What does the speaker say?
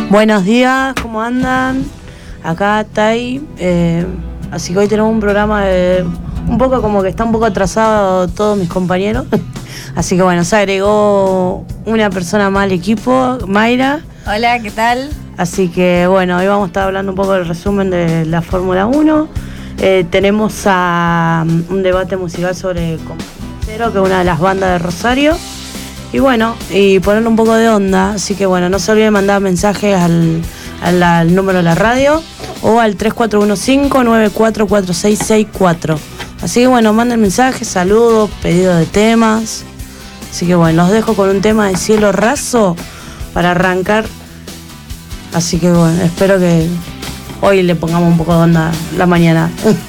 Buenos días, ¿cómo andan? Acá Tai, así que hoy tenemos un programa un poco como que está un poco atrasado todos mis compañeros. Así que bueno, se agregó una persona más al equipo, Mayra. Hola, ¿qué tal? Así que bueno, hoy vamos a estar hablando un poco del resumen de la Fórmula 1. Tenemos un debate musical sobre Cero, que es una de las bandas de Rosario. Y bueno, y ponerle un poco de onda. Así que bueno, no se olviden mandar mensajes al número de la radio o al 3415-944664. Así que bueno, manden mensajes, saludos, pedidos de temas. Así que bueno, los dejo con un tema de Cielo Raso para arrancar. Así que bueno, espero que hoy le pongamos un poco de onda la mañana.